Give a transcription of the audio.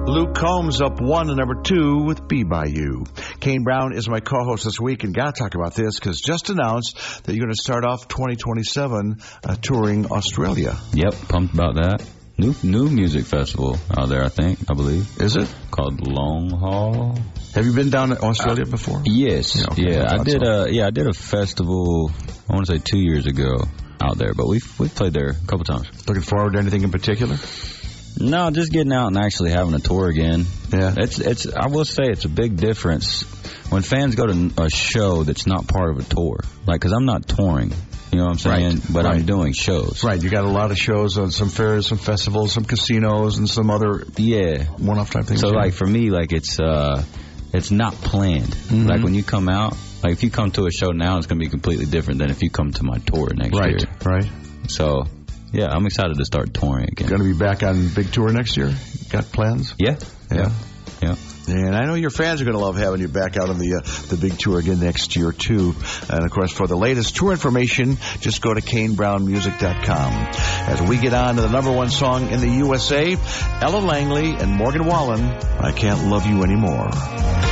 Luke Combs up 1 and number 2 with Be By You. Kane Brown is my co-host this week, and got to talk about this because just announced that you're going to start off 2027 touring Australia. Yep, pumped about that. New music festival out there, I believe. Is it? Called Long Haul. Have you been down to Australia before? Yes. Yeah, I did a festival, I want to say 2 years ago out there, but we've played there a couple times. Looking forward to anything in particular? No, just getting out and actually having a tour again. Yeah. It's I will say it's a big difference when fans go to a show that's not part of a tour. Like, because I'm not touring, you know what I'm saying? Right. But I'm doing shows. Right, you got a lot of shows on some fairs, some festivals, some casinos, and some other one-off type things. So, like, for me, like, it's not planned. Mm-hmm. Like, when you come out, like, if you come to a show now, it's going to be completely different than if you come to my tour next year. Right. So, yeah, I'm excited to start touring again. Going to be back on big tour next year? Got plans? Yeah. And I know your fans are going to love having you back out on the big tour again next year, too. And, of course, for the latest tour information, just go to KaneBrownMusic.com. As we get on to the number one song in the USA, Ella Langley and Morgan Wallen, I Can't Love You Anymore.